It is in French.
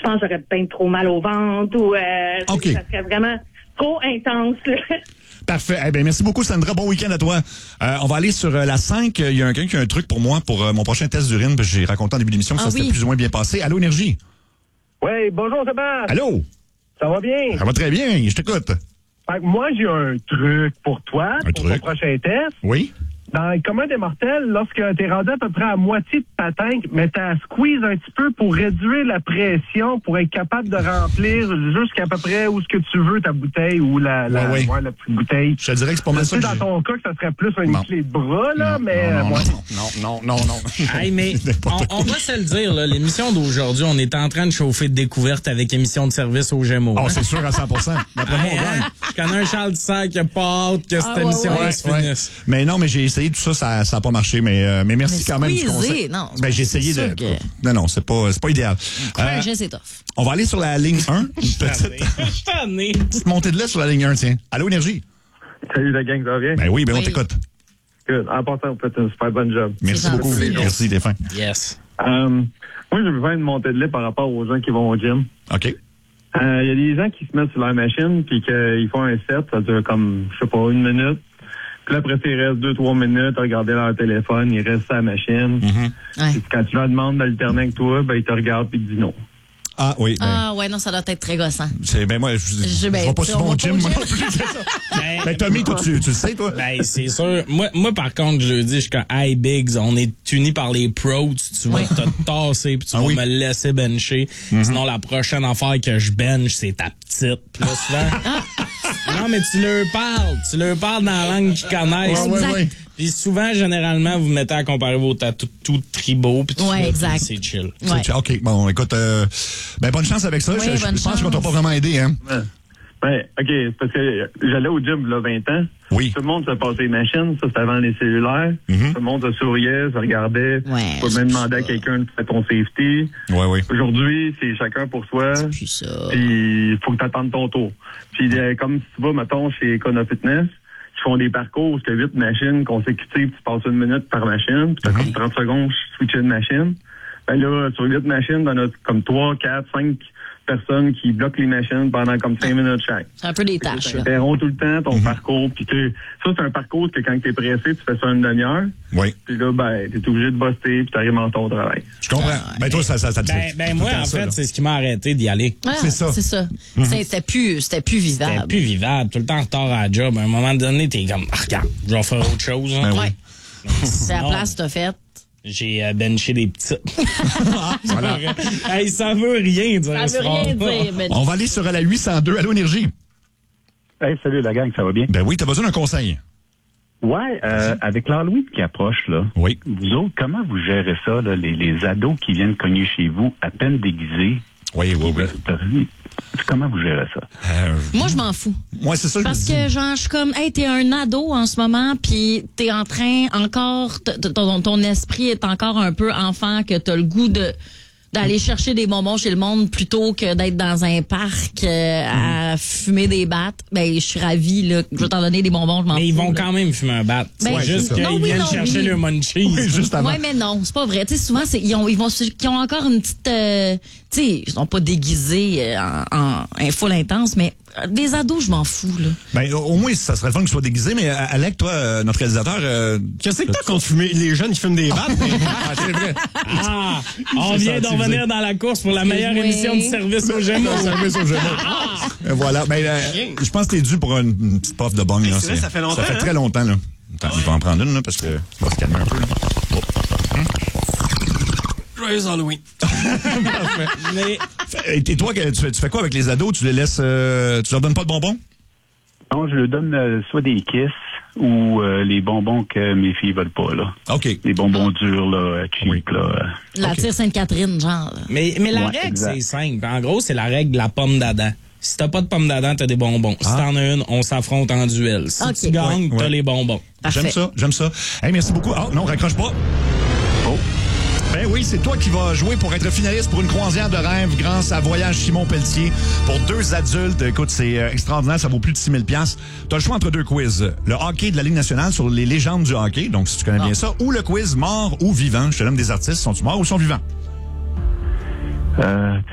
pense que j'aurais peut-être trop mal au ventre ou OK. ça serait vraiment trop intense. Là. Parfait. Eh bien, merci beaucoup, Sandra. Bon week-end à toi. On va aller sur la 5. Il y a quelqu'un qui a un truc pour moi pour mon prochain test d'urine. J'ai raconté en début d'émission que ça s'était plus ou moins bien passé. Allô, Énergie? Oui, bonjour Sébastien. Allô? Ça va bien? Ça va très bien. Je t'écoute. Fait que moi, j'ai un truc pour toi, pour ton prochain test. Oui? Dans le commun des mortels, lorsque t'es rendu à peu près à moitié de ta tank, mais t'as squeeze un petit peu pour réduire la pression, pour être capable de remplir jusqu'à peu près où ce que tu veux ta bouteille ou la petite bouteille. Je te dirais que c'est pas mal ça. Dans ton cas, que ça serait plus une clé de bras, là, non. Hey, mais on va se le dire, là, l'émission d'aujourd'hui, on est en train de chauffer de découverte avec émission de service aux Gémeaux. Oh, c'est sûr à 100%. D'après moi, on gagne. Je connais un Charles Dissert qui a pas hâte que cette émission-là se finisse. Mais non, mais j'ai essayé tout ça, ça a pas marché. Mais merci quand même du conseil. Non, j'ai essayé de. Non, c'est pas idéal. C'est tough. On va aller sur la ligne 1. Petite montée de lait sur la ligne 1, tiens. Allô, Énergie? Salut la gang, ça va bien? Ben oui, on t'écoute. Good. En passant, vous faites un super bon job. Merci beaucoup. Merci, t'es fin. Yes. Moi, je veux faire une montée de lait par rapport aux gens qui vont au gym. OK. Il y a des gens qui se mettent sur leur machine puis qu'ils font un set, ça dure comme, je sais pas, 1 minute. Puis là, après, il reste 2-3 minutes à regarder leur téléphone, ils restent sur la machine. Puis quand tu leur demandes d'alterner avec toi, ben, ils te regardent puis ils te disent non. Ah oui. Non, ça doit être très gossant. Moi, je vais pas souvent au gym, moi non plus. Ben, Tommy, toi, tu le sais, toi? Ben, c'est sûr. Moi, par contre, je dis, je suis comme, hey, Biggs, on est unis par les pros, tu vas te tasser puis tu vas me laisser bencher. Sinon, la prochaine affaire que je bench, c'est ta petite. Puis là, souvent, non, mais tu leur parles dans la langue qu'ils connaissent. Ouais. Puis souvent, généralement, vous mettez à comparer vos tatous tribaux. Puis exact. C'est chill. OK, bon, écoute, bonne chance avec ça. Je pense qu'on t'a pas vraiment aidé, hein? Ben, OK, parce que j'allais au gym, là, 20 ans. Oui. Tout le monde se passait les machines, ça, c'était avant les cellulaires. Tout le monde se souriait, se regardait. Tu peux même demander à quelqu'un de faire ton safety. Oui. Aujourd'hui, c'est chacun pour soi. C'est plus ça. Puis, il faut que tu attendes ton tour. Puis, comme si tu vas, mettons, chez Kona Fitness, ils font des parcours où tu as 8 machines consécutives, tu passes 1 minute par machine, puis tu as comme 30 secondes switcher de machine. Ben là, sur 8 machines, t'en as comme 3, 4, 5 personnes qui bloquent les machines pendant comme 5 minutes chaque. C'est un peu des tâches, là. Interromps tout le temps ton parcours. Puis ça, c'est un parcours que quand t'es pressé, tu fais ça une demi-heure. Oui. Puis là, ben, t'es obligé de bosser, puis t'arrives en ton travail. Je comprends. Ben, toi, ça te fait. Ben, moi, en fait, c'est ce qui m'a arrêté d'y aller. C'est ça. C'était plus vivable. C'était plus vivable. Tout le temps en retard à la job. À un moment donné, t'es comme, regarde, je vais faire autre chose. Hein. Ouais. C'est la place que t'as faite. J'ai benché des petites. Voilà. Hey, ça veut rien dire. Ça veut rien dire. On va aller sur la 802. Allô, Énergie? Hey, salut la gang, ça va bien? Ben oui, t'as besoin d'un conseil. Ouais, avec l'Halloween qui approche, là. Oui. Vous autres, comment vous gérez ça, là, les ados qui viennent cogner chez vous à peine déguisés? Oui. Comment vous gérez ça? Moi, je m'en fous. Moi, c'est ça que Parce que, genre, je suis comme, hey, t'es un ado en ce moment, puis t'es en train encore, ton esprit est encore un peu enfant, que t'as le goût d'aller chercher des bonbons chez le monde plutôt que d'être dans un parc à fumer des battes. Ben, je suis ravie, là. Je vais t'en donner des bonbons, je m'en fous. Mais ils vont quand même fumer un bat. Ben, C'est juste qu'ils viennent chercher le munchies. Oui, juste avant. Ouais, mais non, c'est pas vrai. Tu sais, souvent, ils ont encore une petite, tu sais, ils sont pas déguisés en full intense, mais des ados, je m'en fous, là. Ben, au moins, ça serait le fun qu'ils soient déguisés, mais Alec, toi, notre réalisateur... Qu'est-ce que t'as contre fumer? Les jeunes, ils fument des battes? c'est vrai. On vient de revenir dans la course pour la meilleure émission de service aux Gémeaux. Voilà. Ben, je pense que t'es dû pour une petite puff de bong. Là. Ça fait longtemps. Ça fait très longtemps, là. Attends, il va en prendre une, là, parce que ça va se calmer un peu, là. Joyeux Halloween. Mais... Et toi, tu fais quoi avec les ados? Tu les laisses... tu leur donnes pas de bonbons? Non, je leur donne soit des kisses ou les bonbons que mes filles veulent pas, là. OK. Les bonbons durs, là, cheap, là. La tire Sainte-Catherine, genre. Mais la règle, c'est simple. En gros, c'est la règle de la pomme d'Adam. Si t'as pas de pomme d'Adam, t'as des bonbons. Si t'en as une, on s'affronte en duel. Si tu gagnes, t'as les bonbons. Parfait. J'aime ça. Hey, merci beaucoup. Ah, non, raccroche pas. Oh. Ben oui, c'est toi qui vas jouer pour être finaliste pour une croisière de rêve grâce à Voyage Simon Pelletier pour 2 adultes. Écoute, c'est extraordinaire, ça vaut plus de 6 000 $. Tu as le choix entre 2 quiz. Le hockey de la Ligue nationale sur les légendes du hockey, donc si tu connais bien ça, ou le quiz mort ou vivant. Je te donne des artistes, sont-ils morts ou sont vivants?